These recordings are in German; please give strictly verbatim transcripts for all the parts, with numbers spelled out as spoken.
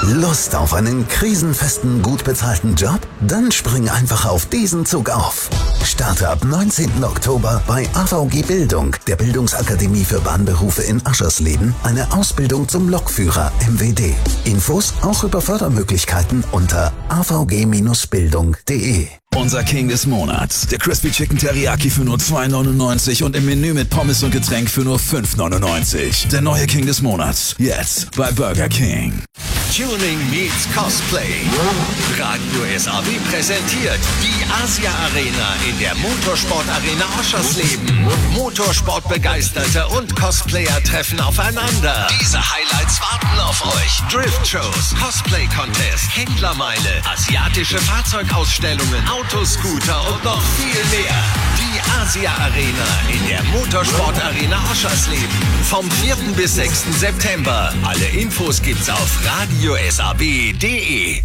Lust auf einen krisenfesten, gut bezahlten Job? Dann spring einfach auf diesen Zug auf. Starte ab neunzehnten Oktober bei A V G Bildung, der Bildungsakademie für Bahnberufe in Aschersleben, eine Ausbildung zum Lokführer M W D. Infos auch über Fördermöglichkeiten unter a v g Bindestrich bildung punkt de. Unser King des Monats, der Crispy Chicken Teriyaki für nur zwei neunundneunzig und im Menü mit Pommes und Getränk für nur fünf neunundneunzig. Der neue King des Monats, jetzt bei Burger King. Tuning meets Cosplay. Radio S A W präsentiert die Asia Arena in der Motorsport Arena Oschersleben. Motorsportbegeisterte und Cosplayer treffen aufeinander. Diese Highlights warten auf euch. Drift-Shows, Cosplay-Contest, Händlermeile, asiatische Fahrzeugausstellungen, Autoscooter und noch viel mehr. Die Asia Arena in der Motorsport Arena Oschersleben. Vom vierten bis sechsten September. Alle Infos gibt's auf radio s a w punkt de.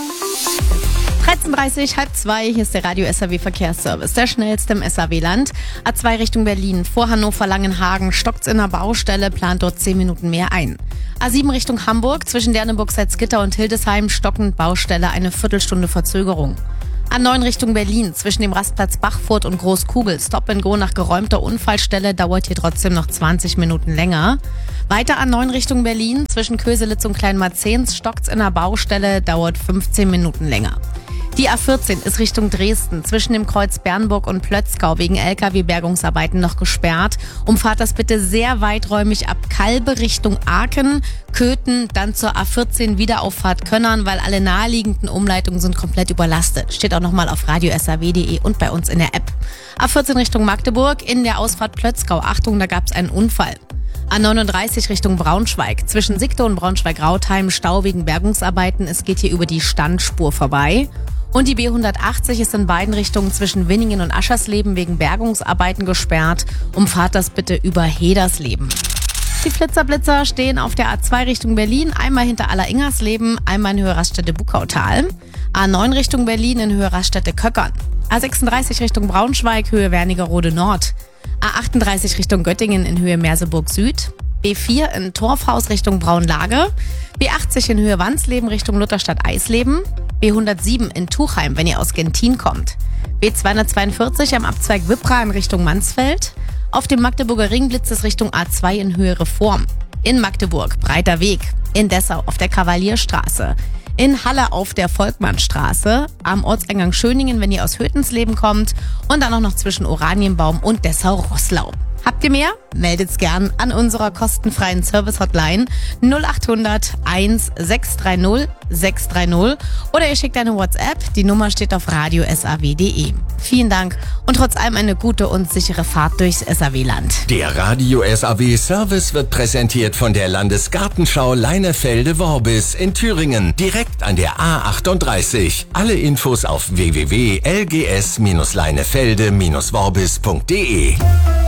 dreizehn Uhr dreißig, halb zwei, hier ist der Radio S A W Verkehrsservice, der schnellste im S A W-Land. A zwei Richtung Berlin, vor Hannover-Langenhagen, stockt's in der Baustelle, plant dort zehn Minuten mehr ein. A sieben Richtung Hamburg, zwischen Derneburg-Salzgitter und Hildesheim, stockend Baustelle, eine Viertelstunde Verzögerung. A neun Richtung Berlin, zwischen dem Rastplatz Bachfurt und Großkugel, Stop and Go nach geräumter Unfallstelle, dauert hier trotzdem noch zwanzig Minuten länger. Weiter A neun Richtung Berlin, zwischen Köselitz und Kleinmarzens, stockt's in der Baustelle, dauert fünfzehn Minuten länger. Die A vierzehn ist Richtung Dresden, zwischen dem Kreuz Bernburg und Plötzgau wegen L K W-Bergungsarbeiten noch gesperrt. Umfahrt das bitte sehr weiträumig ab Kalbe Richtung Aachen, Köthen, dann zur A vierzehn Wiederauffahrt Könnern, weil alle naheliegenden Umleitungen sind komplett überlastet. Steht auch nochmal auf radio s a w punkt de und bei uns in der App. A vierzehn Richtung Magdeburg, in der Ausfahrt Plötzgau. Achtung, da gab's einen Unfall. A neununddreißig Richtung Braunschweig, zwischen Sigte und Braunschweig-Rautheim, Stau wegen Bergungsarbeiten. Es geht hier über die Standspur vorbei. Und die B hundertachtzig ist in beiden Richtungen zwischen Winningen und Aschersleben wegen Bergungsarbeiten gesperrt. Umfahrt das bitte über Hedersleben. Die Flitzerblitzer stehen auf der A zwei Richtung Berlin, einmal hinter Alleringersleben, einmal in Höhe Raststätte Buckautal. A neun Richtung Berlin in Höhe Raststätte Köckern. A sechsunddreißig Richtung Braunschweig, Höhe Wernigerode Nord. A achtunddreißig Richtung Göttingen in Höhe Merseburg Süd. B vier in Torfhaus Richtung Braunlage. B achtzig in Höhe Wansleben Richtung Lutherstadt Eisleben. B hundertsieben in Tuchheim, wenn ihr aus Gentin kommt. B zweihundertzweiundvierzig am Abzweig Wippra in Richtung Mansfeld. Auf dem Magdeburger Ring blitzt es Richtung A zwei in Höhe Reform. In Magdeburg Breiter Weg. In Dessau auf der Kavalierstraße. In Halle auf der Volkmannstraße. Am Ortseingang Schöningen, wenn ihr aus Hötensleben kommt. Und dann auch noch zwischen Oranienbaum und Dessau-Roßlau. Habt ihr mehr? Meldet's gern an unserer kostenfreien Service-Hotline null achthundert eins sechs drei null sechs drei null oder ihr schickt eine WhatsApp. Die Nummer steht auf radio s a w punkt de. Vielen Dank und trotz allem eine gute und sichere Fahrt durchs S A W-Land. Der Radio S A W-Service wird präsentiert von der Landesgartenschau Leinefelde-Worbis in Thüringen, direkt an der A achtunddreißig. Alle Infos auf w w w punkt l g s leinefelde worbis punkt de.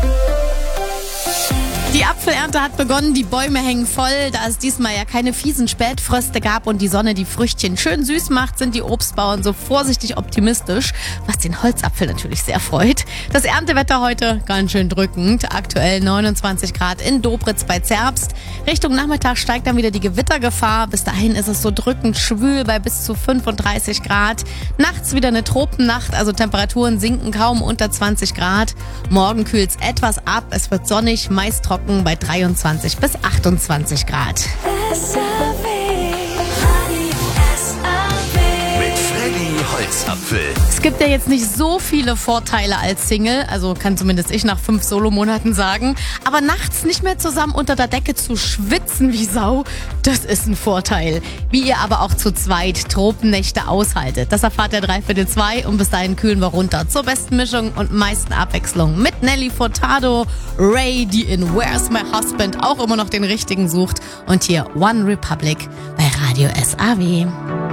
Die Apfelernte hat begonnen, die Bäume hängen voll. Da es diesmal ja keine fiesen Spätfröste gab und die Sonne die Früchtchen schön süß macht, sind die Obstbauern so vorsichtig optimistisch, was den Holzapfel natürlich sehr freut. Das Erntewetter heute ganz schön drückend. Aktuell neunundzwanzig Grad in Dobritz bei Zerbst. Richtung Nachmittag steigt dann wieder die Gewittergefahr. Bis dahin ist es so drückend schwül bei bis zu fünfunddreißig Grad. Nachts wieder eine Tropennacht, also Temperaturen sinken kaum unter zwanzig Grad. Morgen kühlt's etwas ab, es wird sonnig, meist trocken bei dreiundzwanzig bis achtundzwanzig Grad. Mit Freddy Holzapfel. Es gibt ja jetzt nicht so viele Vorteile als Single, also kann zumindest ich nach fünf Solomonaten sagen, aber nachts nicht mehr zusammen unter der Decke zu schwitzen wie Sau, das ist ein Vorteil. Wie ihr aber auch zu zweit Tropennächte aushaltet, das erfahrt ihr Dreiviertel zwei und bis dahin kühlen wir runter zur besten Mischung und meisten Abwechslung mit Nelly Furtado, Ray, die in Where's My Husband auch immer noch den richtigen sucht und hier One Republic bei Radio S A W.